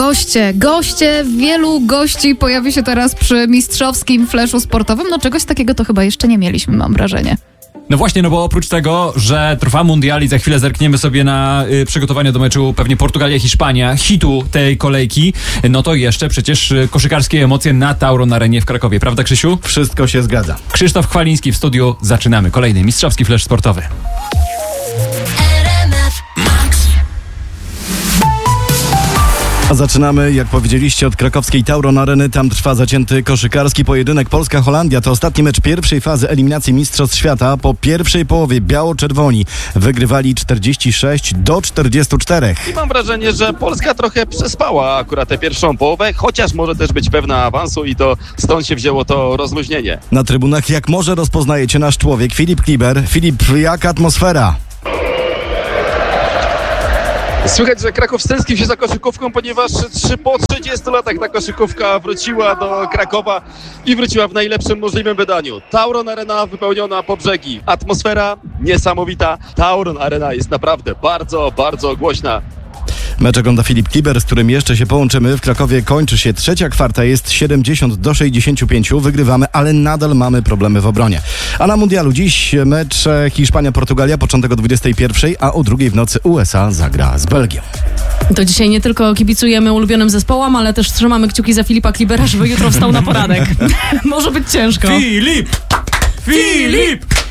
Goście, wielu gości pojawi się teraz przy mistrzowskim fleszu sportowym. No czegoś takiego to chyba jeszcze nie mieliśmy, mam wrażenie. No właśnie, no bo oprócz tego, że trwa mundial i za chwilę zerkniemy sobie na przygotowania do meczu pewnie Portugalia-Hiszpania, hitu tej kolejki, no to jeszcze przecież koszykarskie emocje na Tauron Arenie w Krakowie. Prawda, Krzysiu? Wszystko się zgadza. Krzysztof Chwaliński w studiu. Zaczynamy kolejny mistrzowski flesz sportowy. A zaczynamy, jak powiedzieliście, od krakowskiej Tauron Areny. Tam trwa zacięty koszykarski pojedynek Polska-Holandia. To ostatni mecz pierwszej fazy eliminacji Mistrzostw Świata. Po pierwszej połowie biało-czerwoni wygrywali 46-44. I mam wrażenie, że Polska trochę przespała akurat tę pierwszą połowę, chociaż może też być pewna awansu i to stąd się wzięło to rozluźnienie. Na trybunach jak może rozpoznajecie nasz człowiek Filip Kliber. Filip, jaka atmosfera? Słychać, że Kraków stęsknił się za koszykówką, ponieważ po 30 latach ta koszykówka wróciła do Krakowa i wróciła w najlepszym możliwym wydaniu. Tauron Arena wypełniona po brzegi. Atmosfera niesamowita. Tauron Arena jest naprawdę bardzo, bardzo głośna. Mecz ogląda Filip Kliber, z którym jeszcze się połączymy. W Krakowie kończy się trzecia kwarta, jest 70-65. Wygrywamy, ale nadal mamy problemy w obronie. A na mundialu dziś mecz Hiszpania-Portugalia, początek o 21, a o 2 w nocy USA zagra z Belgią. To dzisiaj nie tylko kibicujemy ulubionym zespołom, ale też trzymamy kciuki za Filipa Klibera, żeby jutro wstał na poranek. Może być ciężko. Filip!